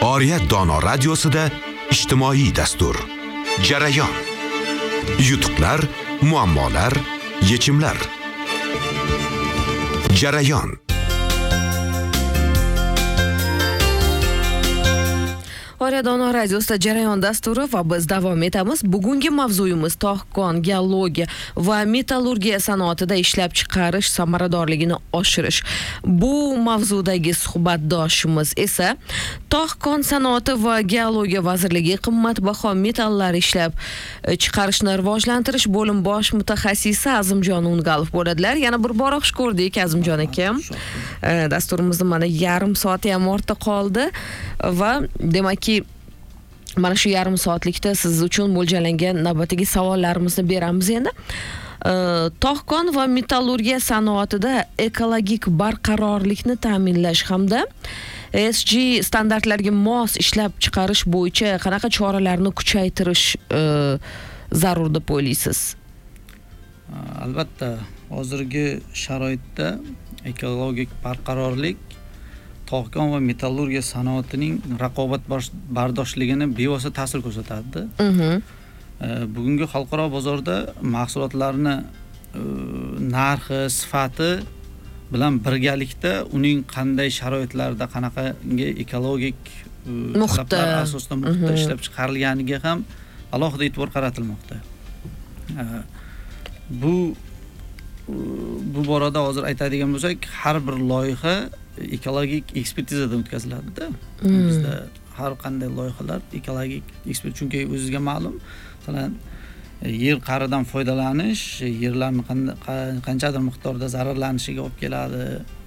Oriyat Dono radiosida ijtimoiy dastur. Jarayon. Yutuqlar, muammolar, yechimlar. Jarayon. Oriyat Dono radiosida Jarayon dasturi va biz davom etamiz. Bugungi mavzuyimiz tog'-kon, geologiya va metallurgiya sanoatida ishlab chiqarish samaradorligini oshirish. Bu mavzudagi suhbatdoshimiz esa tog'-kon sanoati va geologiya vazirligi qimmatbaho metallar ishlab chiqarishni rivojlantirish bo'lim bosh mutaxassisi Azimjon Ungalov bo'ladilar. Yana bir bora xush ko'rdik Azimjon aka. Dasturimizni mana yarim soat ham ortda qoldi va demakki mana shu yarim soatlikda siz uchun mo'ljallangan navbatdagi savollarimizni beramiz endi. Tog'-kon va metallurgiya sanoatida ekologik barqarorlikni ta'minlash hamda ESG standartlarga mos ishlab chiqarish bo'yicha qanaqa choralarni kuchaytirish zarur deb o'ylaysiz? Albatta, hozirgi sharoitda ekologik barqarorlik tog'-kon va metallurgiya sanoatining raqobatbardoshligini bevosita ta'sir ko'rsatadi. Bugungi xalqaro bozorda mahsulotlarni narxi, sifati bilan birgalikda uning qanday sharoitlarda qanaqangi ekologik talablar asosida muhitda ishlab chiqarilganiga ham alohida e'tibor qaratilmoqda. Bu borada hozir aytadigan bo'lsak, har bir loyiha ekologik ekspertizadan o'tkaziladi-da. Bizda har qanday loyihalar ekologik ekspertiza, chunki o'zingizga ma'lum, masalan, yer qa'ridan foydalanish yerlarning qanchadir miqdorda zararlanishiga olib keladi.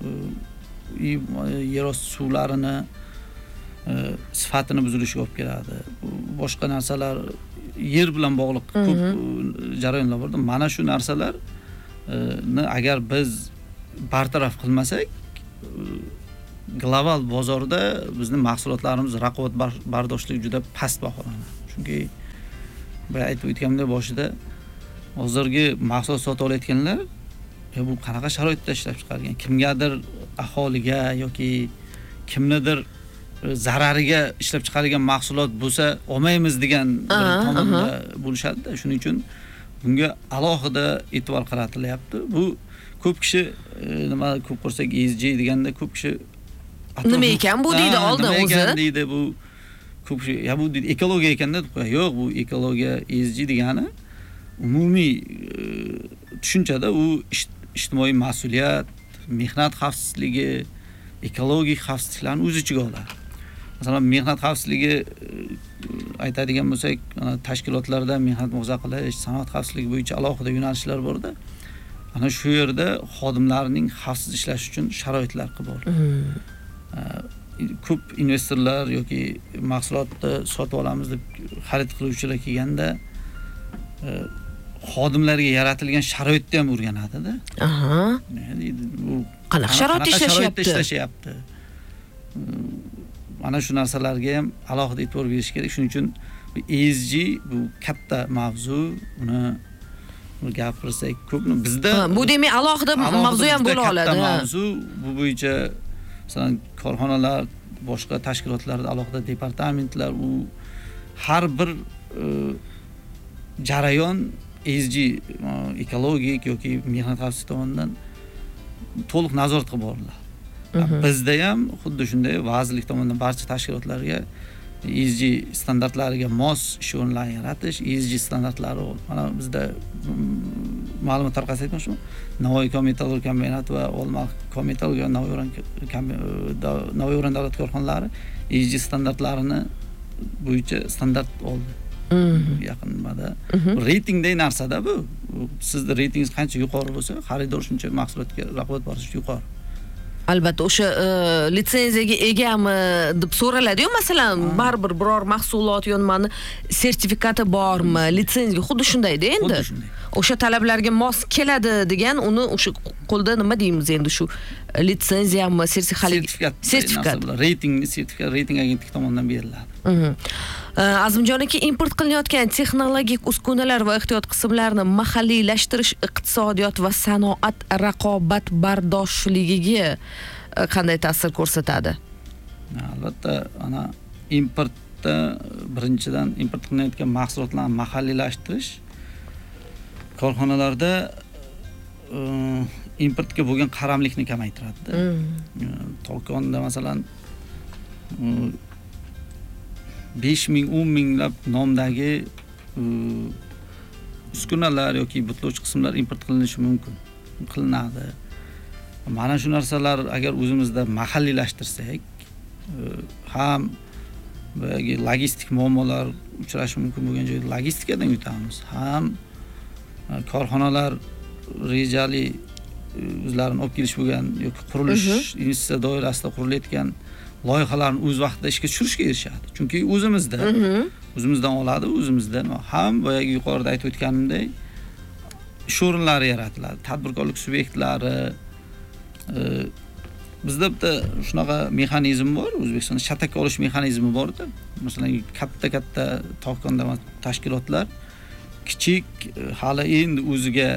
Yer osti suvlarini sifatini buzilishiga olib keladi. Boshqa narsalar yer bilan bog'liq ko'p jarayonlar bor. Mana shu narsalarni agar biz bartaraf qilmasak, global bozorda bizning mahsulotlarimiz raqobatbardoshligi juda past baholanadi. Chunki boya aytib o'tganimdek boshida, hozirgi mahsulot sotib olayotganlar bu qanaqa sharoitda ishlab chiqarilgan, kimgadir aholiga yoki kimnidir zarariga ishlab chiqarilgan mahsulot bo'lsa olmaymiz degan bir tomonda bo'lishadi-da. Shuning uchun bunga alohida e'tibor qaratilyapti. Bu ko'p kishi nima ko'p ko'rsak ESG deganda ko'p kishi nima ekan bu deydi oldin o'zi. Nima ekan deydi bu ko'p kishi bu deydi ekologiya ekanda deb qo'yadi. Yo'q, bu ekologiya ESG degani umumiy tushunchada u ijtimoiy mas'uliyat, mehnat xavfsizligi, ekologik xavfsizliklarni o'z ichiga oladi. Masalan, mehnat xavfsizligi aytadigan bo'lsak, tashkilotlarda mehnat muhofaza qilish, sanoat xavfsizligi bo'yicha alohida yo'nalishlar bor-da. Ana shu yerda xodimlarning xavfsiz ishlash uchun sharoitlar qilib bo'ladi. Ko'p investorlar yoki mahsulotni sotib olamiz deb xarid qiluvchilar kelganda xodimlarga yaratilgan sharoitni ham o'rganadi-da. Bu qanaqa sharoitda ishlashyapti? Mana shu narsalarga ham alohida e'tibor berish kerak. Shuning uchun ESG bu katta mavzu. Uni gapirsak ko'p. Bizda bu demak alohida mavzu ham bo'la oladi. Mavzu bu bo'yicha masalan korxonalar, boshqa tashkilotlarda alohida departamentlar, u har bir jarayon ESG ekologik yoki mehnat xavfsizligi tomonidan to'liq nazorat qilib boriladi. Bizda ham xuddi shunday vazirlik tomonidan barcha tashkilotlarga ESG standartlariga mos ish o'rinlarini yaratish, ESG standartlari mana bizda ma'lumot tarqatib aytmoqchiman. Navoiy metallurgiya kombinati va Olmaliq metallurgiya Navoiy davlat korxonalari ESG standartlarini bo'yicha standart oldi. Yaqinda reytingdek narsada bu. Sizning reytingingiz qancha yuqori bo'lsa, xaridor shuncha mahsulotga raqobatbardoshlik yuqori. Albatta, o'sha litsenziyaga egami deb so'raladi-yu, masalan, baribir biror mahsulot yo'nmani sertifikati bormi, litsenziya xuddi shunday-da endi. O'sha talablarga mos keladi degan, uni o'sha qo'lda nima deymiz endi, shu litsenziyami, sertifikat. Reyting agentligi tomonidan beriladi. Azimjon aka, import qilinayotgan texnologik uskunalar va ehtiyot qismlarini mahalliylashtirish iqtisodiyot va sanoat raqobatbardoshligiga qanday ta'sir ko'rsatadi? Albatta, ana importda birinchidan import qilinayotgan mahsulotlarni mahalliylashtirish korxonalarda importga bo'lgan qaramlikni kamaytiradi. Tolqonda masalan 5000, 10 minglab nomdagi uskunalar yoki butlovchi qismlar import qilinishi mumkin. Qilinadi. Mana shu narsalar agar o'zimizda mahalliylashtirsak, ham logistik muammolar uchrashi mumkin bo'lgan joyda logistikadan yutamiz. Ham korxonalar rejali o'zlarini olib kelish bo'lgan yoki qurilish investitsiya doirasida qurilayotgan loyihalarni o'z vaqtida ishga tushirishga erishadi. Chunki o'zimizdan oladi, o'zimizdan ham boyagi yuqorida aytib o'tganimdek ish o'rinlari yaratiladi. Tadbirkorlik subyektlari bizda bitta shunaqa mexanizm bor, O'zbekistonda shatakka olish mexanizmi bor-da. Masalan, katta tolqonda tashkilotlar kichik hali endi o'ziga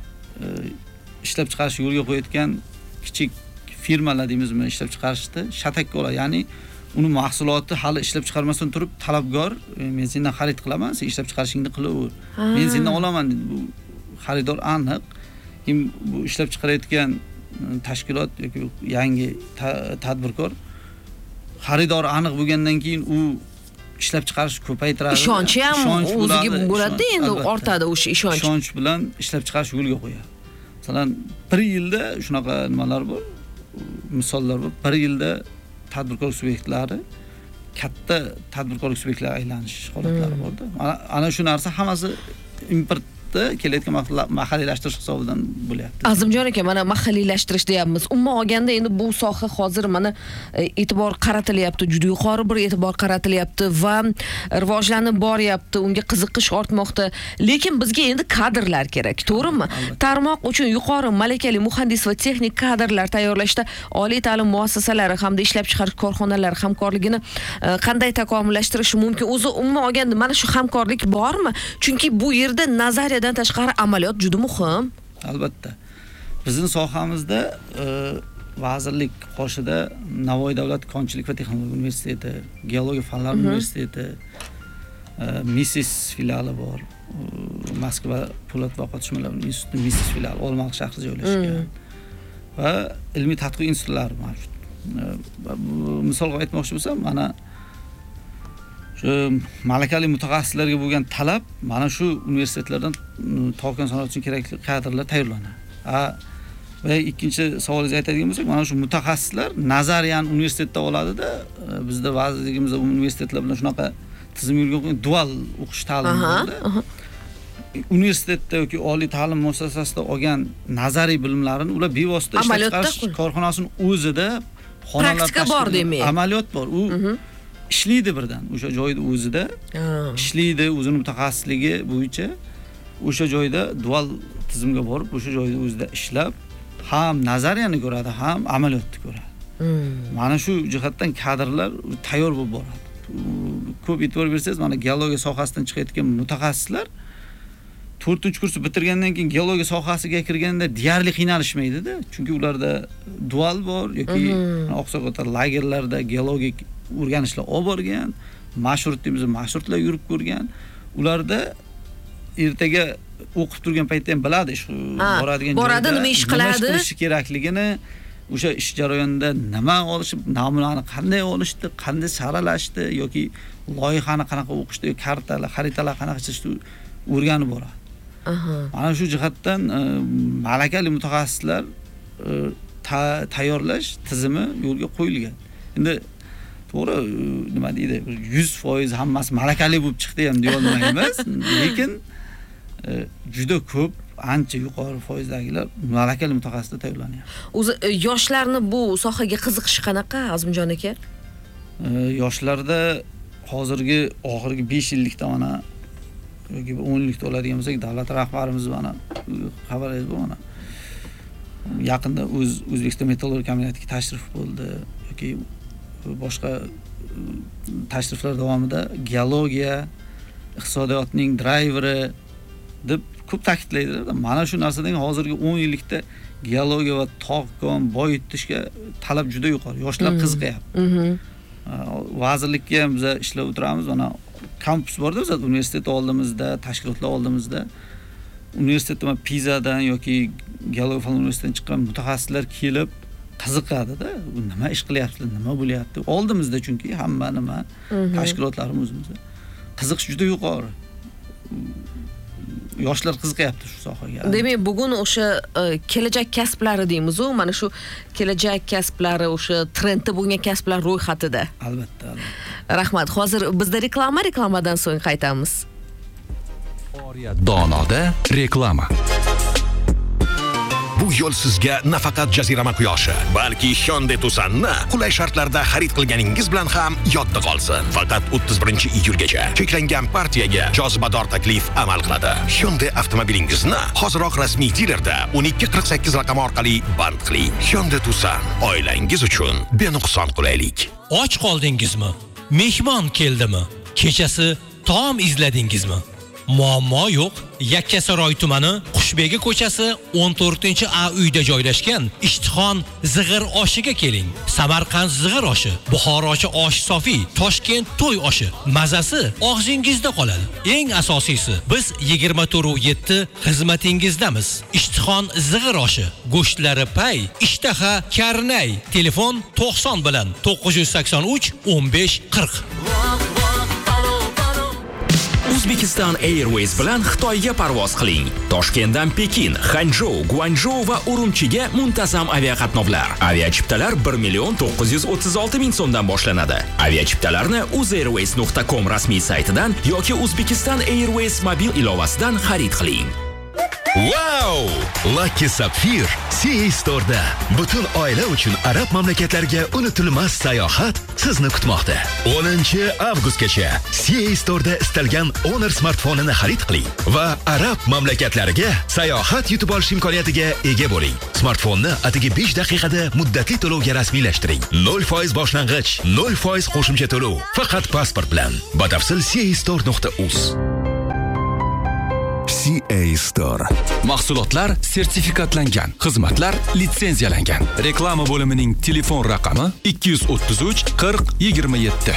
ishlab chiqarish yo'lga qo'yayotgan kichik firmalar deymizmi, ishlab chiqarishda shatakka oladi. Ya'ni uni mahsuloti hali ishlab chiqarmasdan turib talabgor men sendan xarid qilaman, sen ishlab chiqarishingni qilaver. Men sendan olaman dedi. Bu xaridor aniq. Bu ishlab chiqarayotgan tashkilot yoki yangi tadbirkor xaridor aniq bo'lgandan keyin u ishlab chiqarish ko'paytiradi. Ishonchi ham o'ziga bo'ladi, endi ortadi o'sha ishonch. Ishonch bilan ishlab chiqarish yo'lga qo'yadi. Masalan, 1 yilda shunaqa nimalar bor, misollar bor. 1 yilda tadbirkorlik subyektlari katta tadbirkorlik subyektlari aylanish holatlari bor-da. Ana shu narsa hammasi import kelayotgan mahalliylashtirish hisobidan bo'lyapti. Azimjon aka, mana mahalliylashtirish deyapmiz. Umuman olganda endi bu soha hozir mana e'tibor qaratilyapti, juda yuqori bir e'tibor qaratilyapti va rivojlanib boryapti, unga qiziqish ortmoqda. Lekin bizga endi kadrlar kerak, to'g'rimi? Tarmoq uchun yuqori malakali muhandis va texnik kadrlar tayyorlashda oliy ta'lim muassasalari hamda ishlab chiqarish korxonalari hamkorligini qanday takomillashtirish mumkin? O'zi umuman olganda mana shu hamkorlik bormi? Chunki bu yerda nazariyadan tashqari amaliyot juda muhim. Albatta. Bizning sohamizda vazirlik qoshida Navoiy davlat konchilik va texnologiya universiteti, geologiya fanlari universiteti, MISIS filiali bor. Moskva po'lat va qotishmalar instituti MISIS filiali Olmaliq shahrida joylashgan. Va ilmiy tadqiq institutlari mavjud. Misol aytmoqchi bo'lsam, mana shu malakali mutaxassislarga bo'lgan talab mana shu universitetlardan tolqon sanoati uchun kerakli kadrlar tayyorlanadi. Va ikkinchi savolingizga aytadigan bo'lsak, mana shu mutaxassislar nazariyani universitetda oladida, bizda vazirligimizda universitetlar bilan shunaqa tizim yo'lga qo'yilgan dual o'qish ta'limi borda. Universitetda yoki oliy ta'lim muassasasida olgan nazariy bilimlarini ular bevosita ishlab chiqarish korxonasining o'zida xonalar bor demak. Amaliyot bor. U ishlaydi birdan o'sha joyda o'zida ishlaydi, o'zini mutaxassisligi bo'yicha o'sha joyda dual tizimga borib o'sha joyda o'zida ishlab ham nazariyani ko'radi, ham amaliyotni ko'radi. Mana shu jihatdan kadrlar tayyor bo'lib boradi. Ko'p e'tibor bersangiz, mana geologiya sohasidan chiqayotgan mutaxassislar 4-kursni bitirgandan keyin geologiya sohasiga kirganda deyarli qiynalishmaydi-da. Chunki ularda dual bor yoki oqsoqotar lagerlarda geologik o'rganishlar olib borgan, mashhurt deymiz, mashhurtlar yurib ko'rgan. Ularda ertaga o'qib turgan paytda ham biladi, boradigan joyda nima ish qiladi, qilishi kerakligini, o'sha ish jarayonida nima olishib, namunani qanday olishdi, qanday saralashdi yoki loyihani qanaqa o'qishdi, kartalar, xaritalar qanaqa chizishdi o'rganib boradi. Mana shu jihatdan malakali mutaxassislar tayyorlash tizimi yo'lga qo'yilgan. Endi to'g'ri, nima deydi, 100% hammasi malakali bo'lib chiqdi ham deya olmaymiz, lekin juda ko'p, ancha yuqori foizdagilar malakali mutaxassislar tayyorlanyapti. O'zi yoshlarni bu sohaga qiziqishi qanaqa, Azimjon aka? Yoshlarda hozirgi oxirgi 5 yillikda mana yoki 10 yillikda oladigan bo'lsak, davlat rahbarimiz mana xabaringiz bor, mana yaqinda O'zbekiston metallurgiya kombinatiga tashrif bo'ldi yoki boshqa tashriflar davomida geologiya iqtisodiyotning drayveri deb ko'p ta'kidlaydilar. Mana shu narsadan hozirgi 10 yillikda geologiya va tog' kon boyitishga talab juda yuqori. Yoshlar qiziqyapti. vazirlikka ham biz ishlab o'tiramiz. Mana kampus borda biz universitet oldimizda, tashkilotlar oldimizda. Universitetda Pizadan yoki Geologiya fan universitetidan chiqqan mutaxassislar kelib qiziqadi-da. Bu nima ish qilyapsizlar, nima bo'lyapti? Oldimizda chunki hamma nima tashkilotlarimiz o'zimizda. Qiziqish juda yuqori. Yoshlar qiziqyapti shu sohaga. Demak, bugun o'sha kelajak kasblari deymiz-ku, mana shu kelajak kasblari o'sha trendda bo'lgan kasblar ro'yxatida. Albatta. Rahmat. Hozir bizda reklamadan so'ng qaytamiz. Donoda reklama. Bu yo'l sizga nafaqat jazirama quyoshi, balki Hyundai Tucson'ni qulay shartlarda xarid qilganingiz bilan ham yodda qolsin. Faqat 31-iyulgacha cheklangan partiyaga jozibador taklif amal qiladi. Hyundai avtomobilingizni hoziroq rasmiy dilerda 1248 raqami orqali band qiling. Hyundai Tucson oilangiz uchun benuqson qulaylik. Och qoldingizmi? Mehmon keldimi? Kechasi taom izladingizmi? Muammo yo'q. Yakkasaroy tumani Qushbegi ko'chasi 14-A uyda joylashgan Ishtixon zig'ir oshiga keling. Samarqand zig'ir oshi, Buxorochi osh sofiy, Toshkent to'y oshi. Mazasi og'zingizda qoladi. Eng asosiysi, biz 24/7 xizmatingizdamiz. Ishtixon zig'ir oshi, go'shtlari pay, ishtaha karnay. Telefon 90 bilan 983 15 40. Uzbekistan Airways bilan Xitoyga parvoz qiling. Toshkentdan Pekin, Hanzhou, Guangzhou va Urumchiga muntazam aviaqatnovlar. Aviachiptalar 1,936,000 so'mdan boshlanadi. Aviachiptalarni uzairways.com rasmiy saytidan yoki Uzbekistan Airways mobil ilovasidan xarid qiling. Wow! Lucky Sapphire CA Store'da butun oila uchun arab mamlakatlariga unutilmas sayohat sizni kutmoqda. 10-avgustgacha CA Store'da istalgan Honor smartfonini xarid qiling va arab mamlakatlariga sayohat yutib olish imkoniyatiga ega bo'ling. Smartfonni atigi 5 daqiqada muddatli to'lovga rasmiylashtiring. 0% boshlang'ich, 0% qo'shimcha to'lov. Faqat pasport bilan. Batafsil castore.uz. CA Store. Mahsulotlar sertifikatlangan, xizmatlar litsenziyalangan. Reklama bo'limining telefon raqami 233 40 27.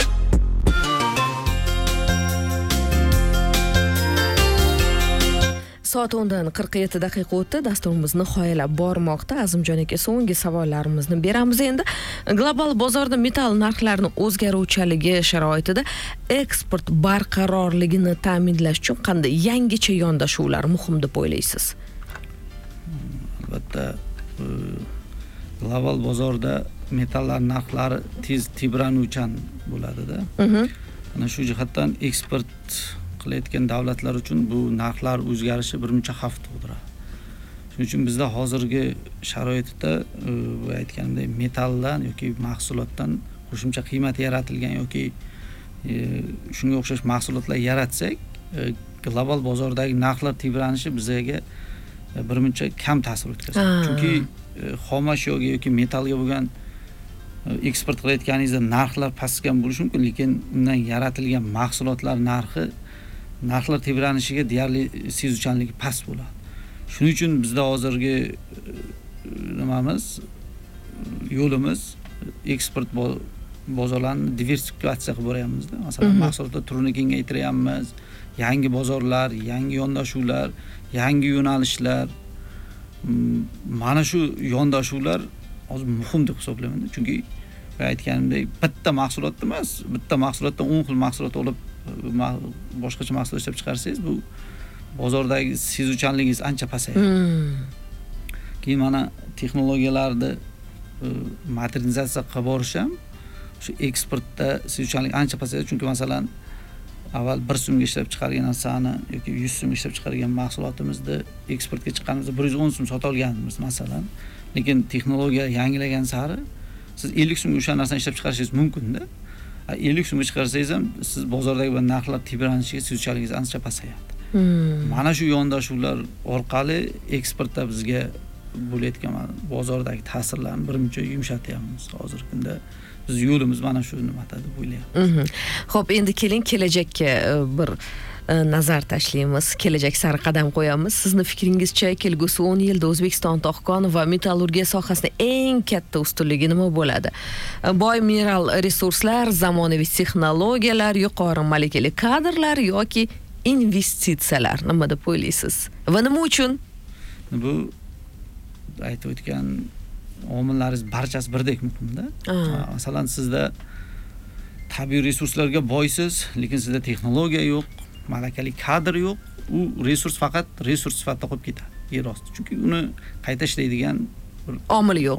Soat 10:47 o'tdi. Dasturimiz nihoyalab bormoqda. Azimjon aka, so'nggi savollarimizni beramiz endi. Global bozorda metall narxlarining o'zgaruvchanligi sharoitida eksport barqarorligini ta'minlash uchun qanday yangicha yondashuvlar muhim deb o'ylaysiz? Albatta, global bozorda metallar narxlari tez tebranuvchan bo'ladi-da. Mana shu jihatdan eksport qilayotgan davlatlar uchun bu narxlar o'zgarishi birmuncha xavf tug'diradi. Shuning uchun bizda hozirgi sharoitda bu aytganimdek metaldan yoki mahsulotdan qo'shimcha qiymat yaratilgan yoki shunga o'xshash mahsulotlar yaratsak, global bozordagi narxlar tebranishi bizga birmuncha kam ta'sir o'tkazadi. Chunki xomashyoga yoki metalga bo'lgan eksport qilayotganingizda narxlar pastgan bo'lishi mumkin, lekin undan yaratilgan mahsulotlar narxlar tebranishiga deyarli sezuvchanligi past bo'ladi. Shuning uchun bizda hozirgi yo'limiz eksport bozorlarini diversifikatsiya qilib boryapmiz-da. Masalan, mahsulotlar turini kengaytiryapmiz, yangi bozorlar, yangi yondashuvlar, yangi yo'nalishlar. Mana shu yondashuvlar hozir muhim deb hisoblayman. Chunki aytganimdek, bitta mahsulotda emas, bitta mahsulotdan 10 xil mahsulot olib boshqacha mahsulot ishlab chiqarsangiz, bu bozordagi sezuvchanligingiz ancha pasayadi. Keyin mana texnologiyalarni modernizatsiya qilib borish ham shu eksportda sezuvchanlik ancha pasayadi. Chunki masalan, avval 1 so'mga ishlab chiqargan narsani yoki 100 so'mga ishlab chiqargan mahsulotimizni eksportga chiqqanimizda 110 so'm sota olganmiz masalan. Lekin texnologiya yangilagan sari siz 50 so'mga o'sha narsani ishlab chiqarishingiz mumkin-da. 50 so'mga chiqarsangiz ham siz bozordagi narxlar tebranishiga sezuvchanligingiz ancha pasayadi. Mana shu yondashuvlar orqali eksportda bizga bo'layotgan bozordagi ta'sirlarni birmuncha yumshatyapmiz. Hozirgi kunda biz yo'limiz mana shu nimada deb o'ylayapmiz. Xo'p, endi keling kelajakka bir nazar tashlaymiz, kelajak sari qadam qo'yamiz. Sizni fikringizcha kelgusi 10 yilda O'zbekiston tog'-kon va metallurgiya sohasida eng katta ustunligi nima bo'ladi? Boy mineral resurslar, zamonaviy texnologiyalar, yuqori malakali kadrlar yoki investitsiyalar, nima deb o'ylaysiz? Va nima uchun? Bu aytib o'tgan omillarimiz barchasi birdek muhimda. Masalan, sizda tabiiy resurslarga boysiz, lekin sizda texnologiya yo'q, malakali kadr yo'q, u resurs faqat resurs sifatida qolib ketadi yer osti. Chunki uni qayta ishlaydigan omil yo'q.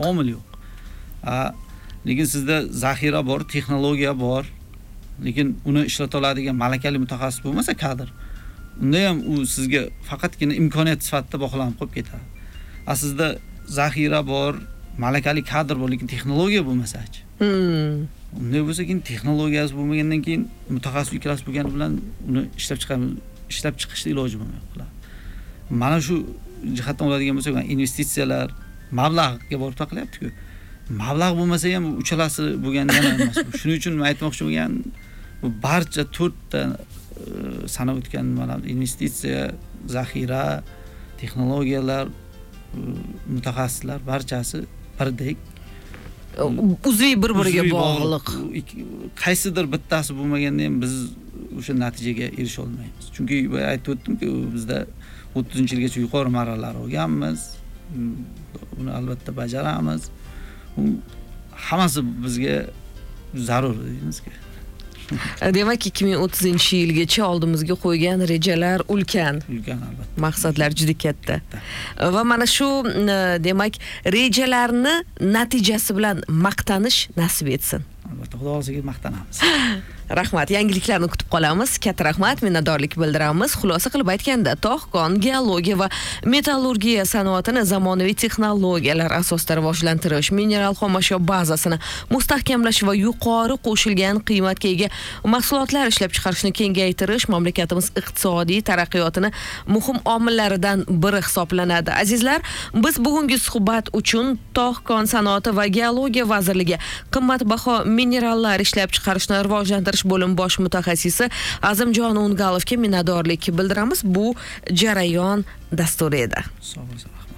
Lekin sizda zaxira bor, texnologiya bor, lekin uni ishlata oladigan malakali mutaxassis bo'lmasa kadr, unda ham u sizga faqatgina imkoniyat sifatida baholanib qolib ketadi. Sizda zaxira bor, malakali kadr bor, lekin texnologiya bo'lmasa-chi? Unday bo'lsa, keyin texnologiyasi bo'lmagandan keyin mutaxassis ikkalasi bo'lgani bilan uni ishlab chiqishda iloji bo'lmaydi. Mana shu jihatdan oladigan bo'lsak, investitsiyalar mablag'ga borib taqilyapti-ku. Mablag' bo'lmasa ham uchalasi bo'lganda ham emas. Shuning uchun men aytmoqchi bo'lgan, bu barcha 4 ta sanab o'tgan mana investitsiya, zaxira, texnologiyalar, mutaxassislar barchasi birdek. Uzviy bir-biriga bog'liq. Qaysidir bittasi bo'lmaganda ham biz o'sha natijaga erisha olmaymiz. Chunki aytib o'tdimki, bizda 30-yilgacha yuqori marralar olganmiz. Buni albatta bajaramiz. Hammasi bizga zarur deymizki. Demak, 2030-yilgacha oldimizga qo'ygan rejalar ulkan. Albatta. Maqsadlar juda katta. Va mana shu demak, rejalarni natijasi bilan maqtanish nasib etsin. Albatta, Xudo o'ziga maqtanamiz. Rahmat, yangiliklarni kutib qolamiz. Katta rahmat, minnatdorlik bildiramiz. Xulosa qilib aytganda, tog'-kon, geologiya va metallurgiya sanoatini zamonaviy texnologiyalar asosida rivojlantirish, mineral xomashyo bazasini mustahkamlash va yuqori qo'shilgan qiymatga ega mahsulotlar ishlab chiqarishni kengaytirish mamlakatimiz iqtisodiy taraqqiyotini muhim omillaridan biri hisoblanadi. Azizlar, biz bugungi suhbat uchun tog'-kon sanoati va geologiya vazirligi qimmatbaho minerallar ishlab chiqarishni rivojlantirish bo'lim bosh mutaxassisi Azimjon Ungalovga minnatdorlik bildiramiz. Bu jarayon dasturi edi. Sog' bo'ling.